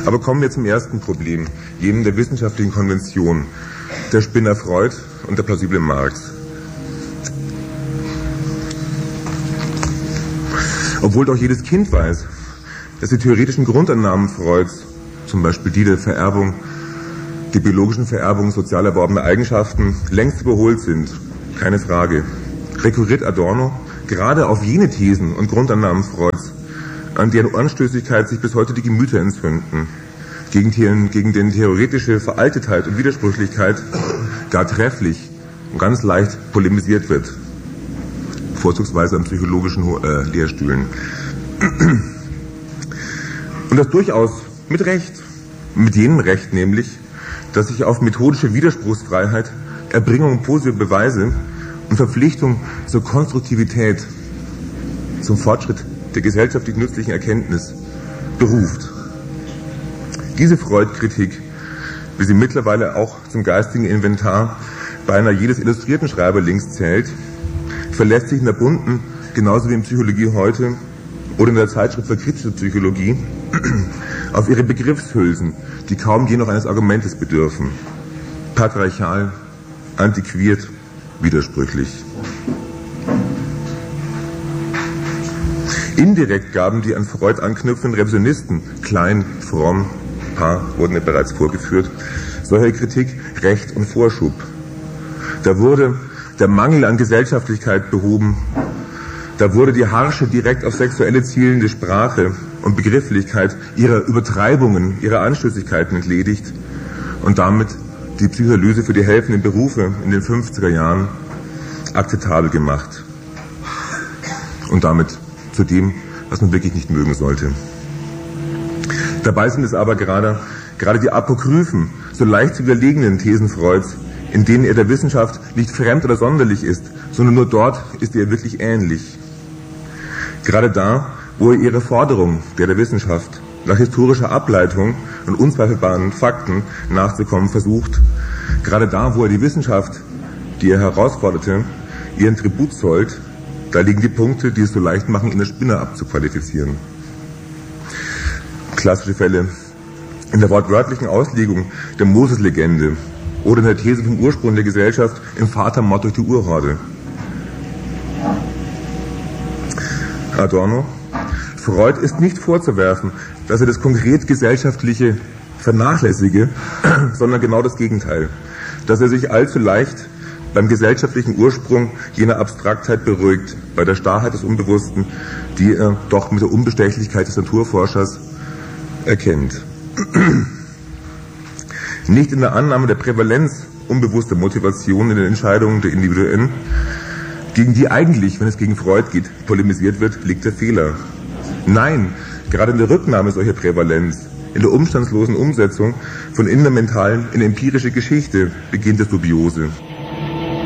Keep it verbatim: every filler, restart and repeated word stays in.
Aber kommen wir zum ersten Problem, jenem der wissenschaftlichen Konvention, der Spinner Freud und der plausible Marx. Obwohl doch jedes Kind weiß, dass die theoretischen Grundannahmen Freuds, zum Beispiel die der Vererbung, die biologischen Vererbung sozial erworbener Eigenschaften, längst überholt sind, keine Frage, rekurriert Adorno gerade auf jene Thesen und Grundannahmen Freuds, an deren Anstößigkeit sich bis heute die Gemüter entzünden, gegen, die, gegen den theoretische Veraltetheit und Widersprüchlichkeit gar trefflich und ganz leicht polemisiert wird, vorzugsweise an psychologischen äh, Lehrstühlen. Und das durchaus mit Recht, mit jenem Recht nämlich, dass sich auf methodische Widerspruchsfreiheit, Erbringung positiver Beweise und Verpflichtung zur Konstruktivität, zum Fortschritt der gesellschaftlich nützlichen Erkenntnis beruft. Diese Freud-Kritik, wie sie mittlerweile auch zum geistigen Inventar beinahe jedes illustrierten Schreiberlings zählt, verlässt sich in der bunten, genauso wie in Psychologie heute oder in der Zeitschrift für kritische Psychologie, auf ihre Begriffshülsen, die kaum je noch eines Argumentes bedürfen. Patriarchal, antiquiert, widersprüchlich. Indirekt gaben die an Freud anknüpfenden Revisionisten, Klein, Fromm, Paar wurden ja bereits vorgeführt, solcher Kritik Recht und Vorschub. Da wurde der Mangel an Gesellschaftlichkeit behoben, da wurde die harsche, direkt auf sexuelle zielende Sprache und Begrifflichkeit ihrer Übertreibungen, ihrer Anstößigkeiten entledigt und damit die Psychoanalyse für die helfenden Berufe in den fünfziger Jahren akzeptabel gemacht. Und damit zu dem, was man wirklich nicht mögen sollte. Dabei sind es aber gerade, gerade die apokryphen, so leicht zu widerlegenden Thesen Freuds, in denen er der Wissenschaft nicht fremd oder sonderlich ist, sondern nur dort ist er wirklich ähnlich. Gerade da, wo er ihre Forderung, der der Wissenschaft, nach historischer Ableitung und unzweifelbaren Fakten nachzukommen versucht, gerade da, wo er die Wissenschaft, die er herausforderte, ihren Tribut zollt, da liegen die Punkte, die es so leicht machen, ihn als Spinner abzuqualifizieren. Klassische Fälle in der wortwörtlichen Auslegung der Moses-Legende oder in der These vom Ursprung der Gesellschaft im Vatermord durch die Urhorde. Adorno: Freud ist nicht vorzuwerfen, dass er das konkret Gesellschaftliche vernachlässige, sondern genau das Gegenteil, dass er sich allzu leicht beim gesellschaftlichen Ursprung jener Abstraktheit beruhigt, bei der Starrheit des Unbewussten, die er doch mit der Unbestechlichkeit des Naturforschers erkennt. Nicht in der Annahme der Prävalenz unbewusster Motivation in den Entscheidungen der Individuen, gegen die eigentlich, wenn es gegen Freud geht, polemisiert wird, liegt der Fehler. Nein, gerade in der Rücknahme solcher Prävalenz, in der umstandslosen Umsetzung von innermentalen in empirische Geschichte beginnt das Dubiose.